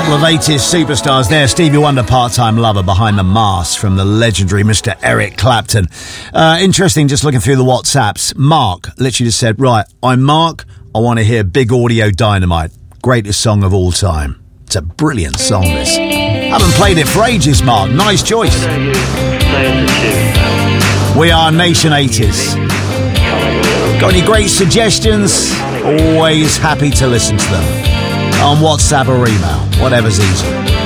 couple of 80s superstars there. Stevie Wonder, Part-Time Lover, Behind the Mask from the legendary Mr. Eric Clapton. Interesting, just looking through the WhatsApps. Mark literally just said, right, I'm Mark, I want to hear Big Audio Dynamite. Greatest song of all time. It's a brilliant song, this. Haven't played it for ages, Mark. Nice choice. We are Nation 80s. Got any great suggestions? Always happy to listen to them. On WhatsApp or email, whatever's easier.